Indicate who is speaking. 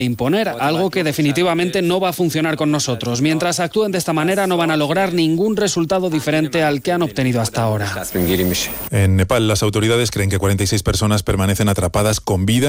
Speaker 1: imponer, algo que definitivamente no va a funcionar con nosotros. Mientras actúen de esta manera no van a lograr ningún resultado diferente al que han obtenido hasta ahora.
Speaker 2: En Nepal, las autoridades creen que 46 personas permanecen atrapadas con vida